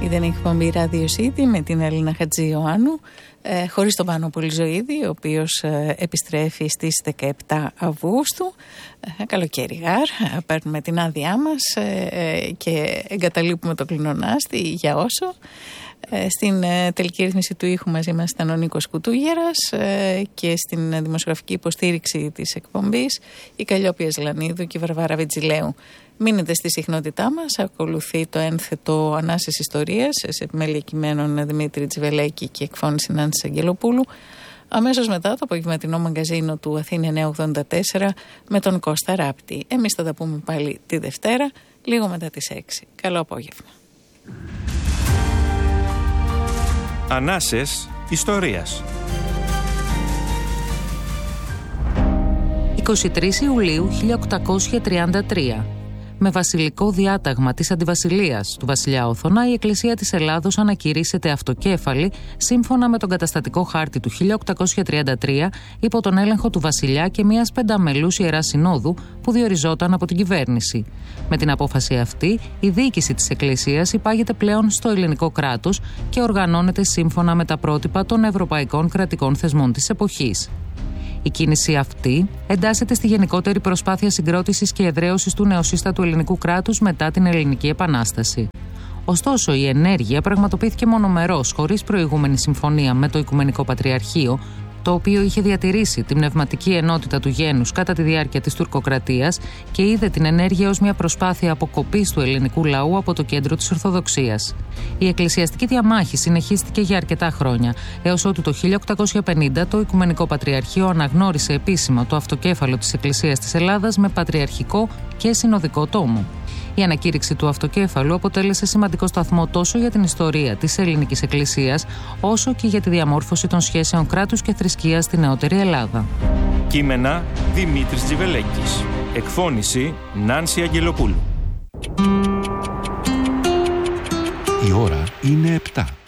Ήταν η εκπομπή Radio City με την Έλληνα Χατζη-Ιωάννου, χωρίς τον Πάνο Πολυζωίδη, ο οποίος επιστρέφει στις 17 Αυγούστου. Καλοκαίρι γάρ, παίρνουμε την άδειά μας και εγκαταλείπουμε το κλινονάστη για όσο. Στην τελική ρύθμιση του ήχου μαζί μας ήταν ο Νίκος Κουτούγερας και στην δημοσιογραφική υποστήριξη της εκπομπής η Καλλιόπη Εσλανίδου και η Βαρβάρα Βιτζιλέου. Μείνετε στη συχνότητά μας, ακολουθεί το ένθετο Ανάσης Ιστορίας σε επιμέλεια κειμένων Δημήτρη Τζιβελέκη και εκφώνηση Νάνσης Αγγελοπούλου. Αμέσως μετά το απογευματινό μαγκαζίνο του Αθήνα 984 με τον Κώστα Ράπτη. Εμείς θα τα πούμε πάλι τη Δευτέρα, λίγο μετά τις 6. Καλό απόγευμα. Ανάσες Ιστορίας. 23 Ιουλίου 1833. Με βασιλικό διάταγμα της Αντιβασιλείας του βασιλιά Οθωνα, η Εκκλησία της Ελλάδος ανακηρύσσεται αυτοκέφαλη σύμφωνα με τον καταστατικό χάρτη του 1833 υπό τον έλεγχο του βασιλιά και μιας πενταμελούς Ιεράς Συνόδου που διοριζόταν από την κυβέρνηση. Με την απόφαση αυτή, η διοίκηση της Εκκλησίας υπάγεται πλέον στο ελληνικό κράτος και οργανώνεται σύμφωνα με τα πρότυπα των ευρωπαϊκών κρατικών θεσμών της εποχής. Η κίνηση αυτή εντάσσεται στη γενικότερη προσπάθεια συγκρότησης και εδραίωσης του νεοσύστατου ελληνικού κράτους μετά την Ελληνική Επανάσταση. Ωστόσο, η ενέργεια πραγματοποιήθηκε μονομερώς, χωρίς προηγούμενη συμφωνία με το Οικουμενικό Πατριαρχείο, το οποίο είχε διατηρήσει τη πνευματική ενότητα του γένους κατά τη διάρκεια της τουρκοκρατίας και είδε την ενέργεια ως μια προσπάθεια αποκοπής του ελληνικού λαού από το κέντρο της Ορθοδοξίας. Η εκκλησιαστική διαμάχη συνεχίστηκε για αρκετά χρόνια, έως ότου το 1850 το Οικουμενικό Πατριαρχείο αναγνώρισε επίσημα το αυτοκέφαλο της Εκκλησίας της Ελλάδας με πατριαρχικό και συνοδικό τόμο. Η ανακήρυξη του αυτοκέφαλου αποτέλεσε σημαντικό σταθμό τόσο για την ιστορία της ελληνικής εκκλησίας, όσο και για τη διαμόρφωση των σχέσεων κράτους και θρησκείας στη νεότερη Ελλάδα. Κείμενα Δημήτρης Τζιβελέκης. Εκφώνηση Νάνση Αγγελοπούλου. Η ώρα είναι 7.